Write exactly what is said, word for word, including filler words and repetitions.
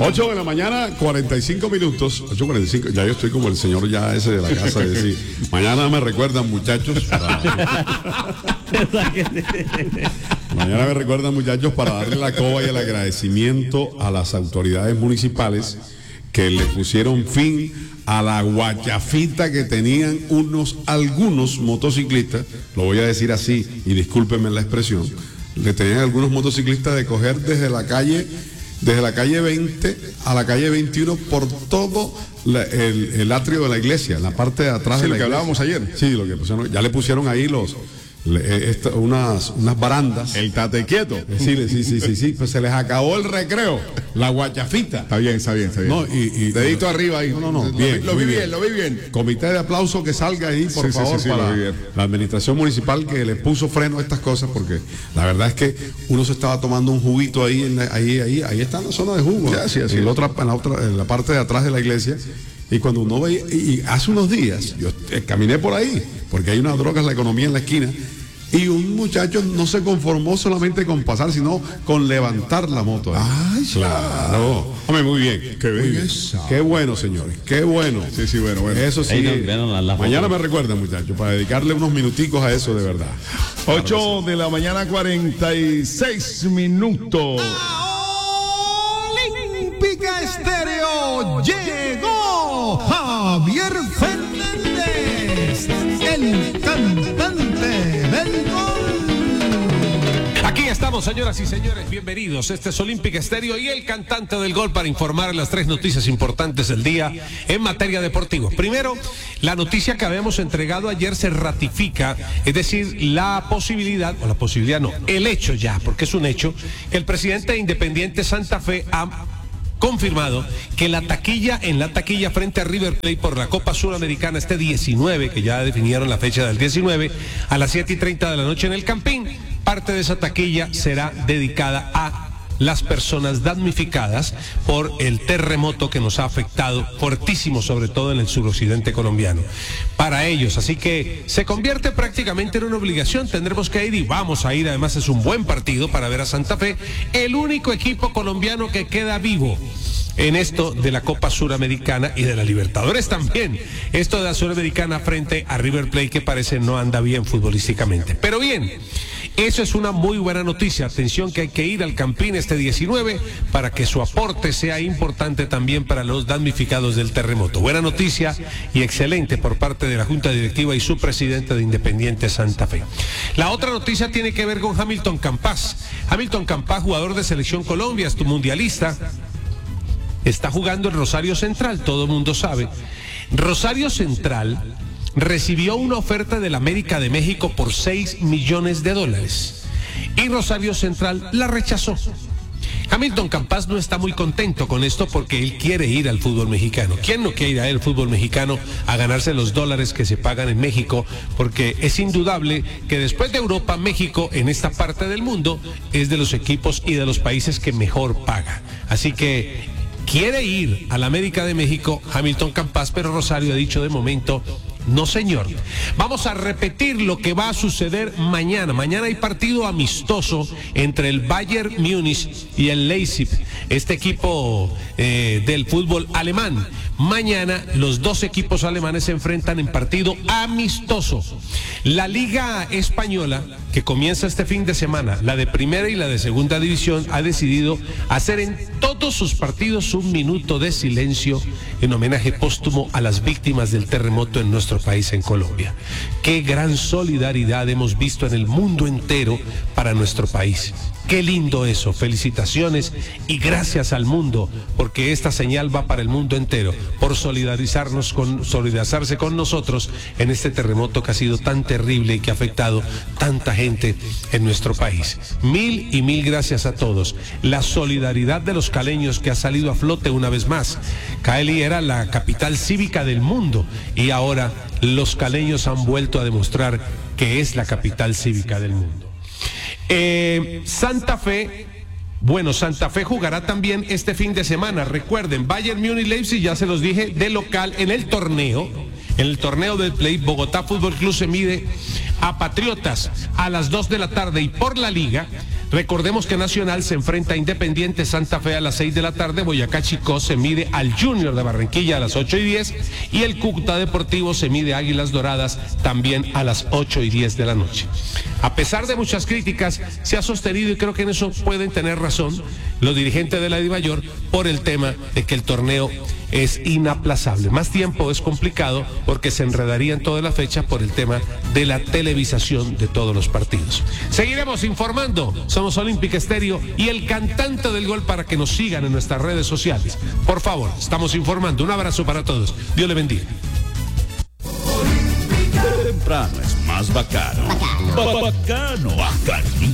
ocho de la mañana, cuarenta y cinco minutos. ocho cuarenta y cinco. Ya yo estoy como el señor ya ese de la casa de decir, mañana me recuerdan, muchachos. Para... mañana me recuerdan, muchachos, para darle la coba y el agradecimiento a las autoridades municipales que le pusieron fin a la guachafita que tenían unos, algunos motociclistas, lo voy a decir así, y discúlpenme la expresión, le tenían algunos motociclistas de coger desde la calle, desde la calle veinte a la calle veintiuno por todo la, el, el atrio de la iglesia, la parte de atrás sí, de la lo que iglesia. hablábamos ayer. Sí, lo que pusieron, ya le pusieron ahí los Le, esta, unas, unas barandas. El tate quieto. Sí, sí, sí, sí, sí. Pues se les acabó el recreo. La guachafita. Está bien, está bien, está bien. No, y, y, Dedito no, arriba ahí. No, no, no. Lo, Bien, lo vi bien, bien, lo vi bien. Comité de aplauso que salga ahí, por sí, favor, sí, sí, para sí, la administración municipal que le puso freno a estas cosas, porque la verdad es que uno se estaba tomando un juguito ahí, en la, ahí, ahí, ahí está en la zona de jugo. Ya, sí, así en, es. la otra, en, la otra, en la parte de atrás de la iglesia. Y cuando uno veía, y hace unos días, yo eh, caminé por ahí, porque hay unas drogas, la economía en la esquina. Y un muchacho no se conformó solamente con pasar, sino con levantar la moto. Ahí. Ay, claro. Hombre, muy bien. Qué muy bien. Qué bueno, señores. Qué bueno. Sí, sí, bueno, bueno. Eso sí. Ahí nos ven la, la mañana me recuerdan, muchachos, para dedicarle unos minuticos a eso de verdad. ocho de la mañana, cuarenta y seis minutos. Olímpica Estéreo llegó Javier Fernández, el cantante del gol. Aquí estamos, señoras y señores, bienvenidos. Este es Olímpica Estéreo y el cantante del gol para informar las tres noticias importantes del día en materia deportiva. Primero, la noticia que habíamos entregado ayer se ratifica, es decir, la posibilidad, o la posibilidad no, el hecho ya, porque es un hecho, que el presidente de Independiente Santa Fe ha confirmado que la taquilla, en la taquilla frente a River Plate por la Copa Suramericana este diecinueve, que ya definieron la fecha del diecinueve, a las siete y treinta de la noche en el Campín, parte de esa taquilla será dedicada a las personas damnificadas por el terremoto que nos ha afectado fuertísimo, sobre todo en el suroccidente colombiano. Para ellos, así que se convierte prácticamente en una obligación, tendremos que ir y vamos a ir, además es un buen partido para ver a Santa Fe, el único equipo colombiano que queda vivo en esto de la Copa Suramericana y de la Libertadores también. Esto de la Suramericana frente a River Plate, que parece no anda bien futbolísticamente. Pero bien, eso es una muy buena noticia. Atención, que hay que ir al Campín este diecinueve para que su aporte sea importante también para los damnificados del terremoto. Buena noticia y excelente por parte de la Junta Directiva y su presidente de Independiente Santa Fe. La otra noticia tiene que ver con Hamilton Campas. Hamilton Campas, jugador de Selección Colombia, es tu mundialista. Está jugando en Rosario Central, todo el mundo sabe. Rosario Central recibió una oferta del América de México por seis millones de dólares y Rosario Central la rechazó. Hamilton Campas no está muy contento con esto porque él quiere ir al fútbol mexicano. ¿Quién no quiere ir al fútbol mexicano a ganarse los dólares que se pagan en México? Porque es indudable que después de Europa, México en esta parte del mundo es de los equipos y de los países que mejor paga. Así que quiere ir a la América de México Hamilton Campas, pero Rosario ha dicho de momento, no señor. Vamos a repetir lo que va a suceder mañana. Mañana hay partido amistoso entre el Bayern Múnich y el Leipzig, este equipo eh, del fútbol alemán. Mañana los dos equipos alemanes se enfrentan en partido amistoso. La Liga Española, que comienza este fin de semana, la de primera y la de segunda división, ha decidido hacer en todos sus partidos un minuto de silencio en homenaje póstumo a las víctimas del terremoto en nuestro país, en Colombia. Qué gran solidaridad hemos visto en el mundo entero para nuestro país. Qué lindo eso, felicitaciones y gracias al mundo, porque esta señal va para el mundo entero, por solidarizarnos con, solidarizarse con nosotros en este terremoto que ha sido tan terrible y que ha afectado tanta gente en nuestro país. Mil y mil gracias a todos. La solidaridad de los caleños que ha salido a flote una vez más. Cali era la capital cívica del mundo y ahora los caleños han vuelto a demostrar que es la capital cívica del mundo. Eh, Santa Fe, bueno, Santa Fe jugará también este fin de semana. Recuerden, Bayern Múnich, Leipzig, ya se los dije, de local en el torneo. En el torneo del Play, Bogotá Fútbol Club se mide a Patriotas a las dos de la tarde y por la Liga Recordemos que Nacional se enfrenta a Independiente Santa Fe a las seis de la tarde, Boyacá Chicó se mide al Junior de Barranquilla a las ocho y diez y el Cúcuta Deportivo se mide a Águilas Doradas también a las ocho y diez de la noche. A pesar de muchas críticas, se ha sostenido, y creo que en eso pueden tener razón los dirigentes de la DIMAYOR, por el tema de que el torneo es inaplazable. Más tiempo es complicado porque se enredarían toda la fecha por el tema de la televisación de todos los partidos. Seguiremos informando. Somos Olímpica Estéreo y el cantante del gol para que nos sigan en nuestras redes sociales. Por favor, estamos informando. Un abrazo para todos. Dios le bendiga. Temprano es más bacano. Bacano. Bacano. Bacano.